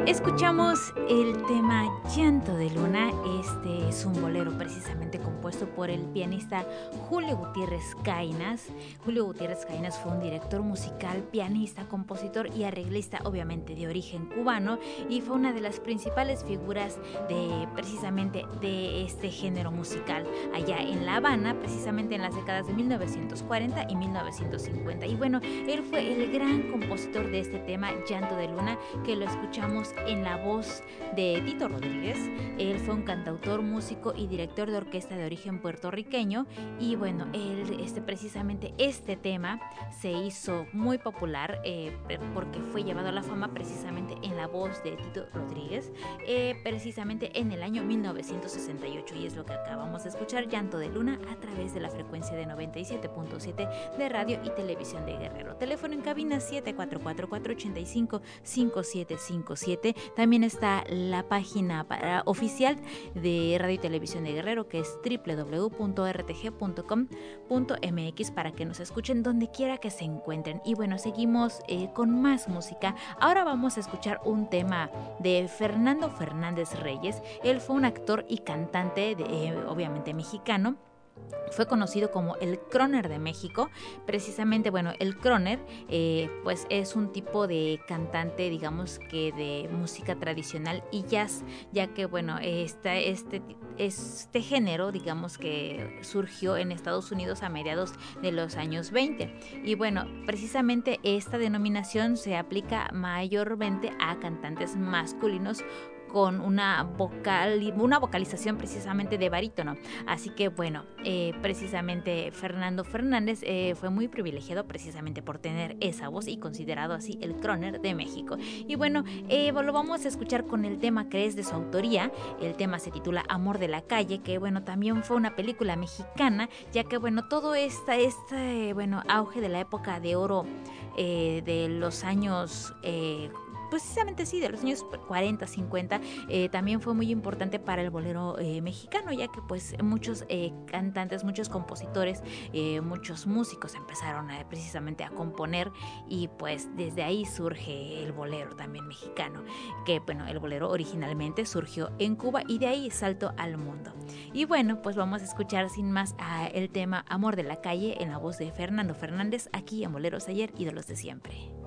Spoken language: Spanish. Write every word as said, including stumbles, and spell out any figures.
Escuchamos el tema Llanto de Luna. Este es un bolero precisamente compuesto por el pianista Julio Gutiérrez Cainas. Julio Gutiérrez Cainas fue un director musical, pianista, compositor y arreglista, obviamente de origen cubano, y fue una de las principales figuras de precisamente de este género musical allá en La Habana, precisamente en las décadas de mil novecientos cuarenta y mil novecientos cincuenta. Y bueno, él fue el gran compositor de este tema Llanto de Luna, que lo escuchamos en la voz de Tito Rodríguez. Él fue un cantautor, músico y director de orquesta de origen puertorriqueño, y bueno, él, este, precisamente este tema se hizo muy popular eh, porque fue llevado a la fama precisamente en la voz de Tito Rodríguez, eh, precisamente en el año mil novecientos sesenta y ocho, y es lo que acabamos de escuchar, Llanto de Luna, a través de la frecuencia de noventa y siete punto siete de Radio y Televisión de Guerrero. Teléfono en cabina siete cuatro cuatro, cuatro ocho cinco, cinco siete cinco siete. También está la página para, oficial de Radio y Televisión de Guerrero, que es doble u doble u doble u punto r t g punto com punto m x, para que nos escuchen donde quiera que se encuentren. Y bueno, seguimos eh, con más música. Ahora vamos a escuchar un tema de Fernando Fernández Reyes. Él fue un actor y cantante, de, eh, obviamente mexicano. Fue conocido como el Croner de México. Precisamente, bueno, el Croner eh, pues es un tipo de cantante, digamos que de música tradicional y jazz, ya que bueno, esta, este, este género, digamos que surgió en Estados Unidos a mediados de los años veinte. Y bueno, precisamente esta denominación se aplica mayormente a cantantes masculinos con una vocal, una vocalización precisamente de barítono. Así que bueno, eh, precisamente Fernando Fernández eh, fue muy privilegiado precisamente por tener esa voz y considerado así el Croner de México. Y bueno, eh, lo vamos a escuchar con el tema que es de su autoría. El tema se titula Amor de la Calle, que bueno, también fue una película mexicana, ya que bueno, todo esta, este bueno, auge de la época de oro eh, de los años eh, precisamente sí, de los años cuarenta, cincuenta, eh, también fue muy importante para el bolero eh, mexicano, ya que pues muchos eh, cantantes, muchos compositores, eh, muchos músicos empezaron a, precisamente a componer, y pues desde ahí surge el bolero también mexicano, que bueno, el bolero originalmente surgió en Cuba y de ahí saltó al mundo. Y bueno, pues vamos a escuchar sin más a el tema Amor de la Calle en la voz de Fernando Fernández, aquí en Boleros Ayer, ídolos de siempre.